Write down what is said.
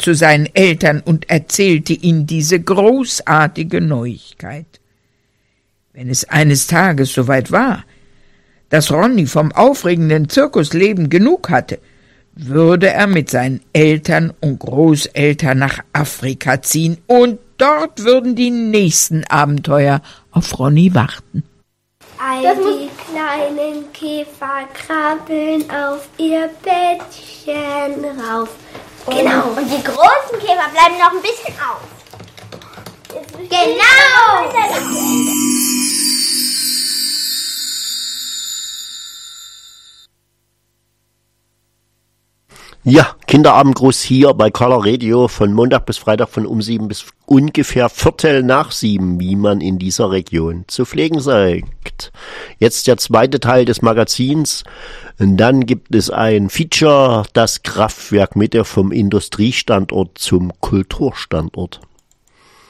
zu seinen Eltern und erzählte ihnen diese großartige Neuigkeit. Wenn es eines Tages soweit war, dass Ronny vom aufregenden Zirkusleben genug hatte, würde er mit seinen Eltern und Großeltern nach Afrika ziehen und dort würden die nächsten Abenteuer auf Ronny warten. All die kleinen Käfer krabbeln auf ihr Bettchen rauf. Genau, und die großen Käfer bleiben noch ein bisschen auf. Genau! Ja, Kinderabendgruß hier bei Color Radio von Montag bis Freitag von um 7 bis ungefähr 7:15, wie man in dieser Region zu pflegen sagt. Jetzt der zweite Teil des Magazins. Und dann gibt es ein Feature, das Kraftwerk Mitte vom Industriestandort zum Kulturstandort.